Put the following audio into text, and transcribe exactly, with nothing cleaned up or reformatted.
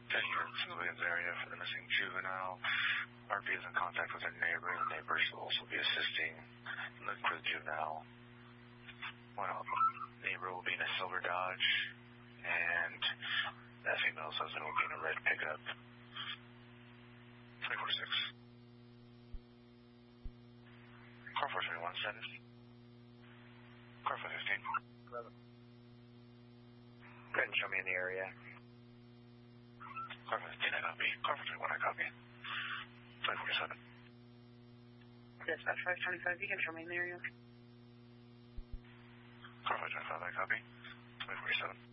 ten units in the Williams area for the missing juvenile. R P is in contact with their neighbor, and the neighbors will also be assisting in looking for the juvenile. Well, neighbor will be in a silver Dodge, and that female suspect will be in a red pickup. twenty-four six. Car four twenty-one, send. Car four fifteen. eleven. Go ahead and show me in the area. Car four fifteen, I copy. Car four twenty-one, I copy. twenty-four seven. Dispatch five twenty-five, you can show me in the area. Car five twenty-five, I copy. twenty-four seven.